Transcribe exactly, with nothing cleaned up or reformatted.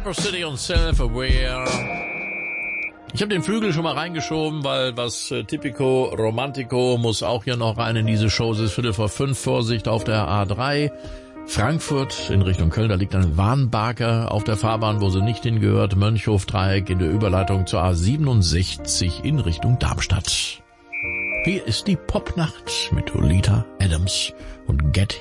Cypress City und Self-Aware. Ich habe den Flügel schon mal reingeschoben, weil was äh, Typico Romantico muss auch hier noch rein in diese Show. Es ist Viertel vor fünf, Vorsicht auf der A drei. Frankfurt in Richtung Köln, da liegt ein Warnbarker auf der Fahrbahn, wo sie nicht hingehört. Mönchhof-Dreieck in der Überleitung zur A siebenundsechzig in Richtung Darmstadt. Hier ist die Popnacht mit Olita Adams und Get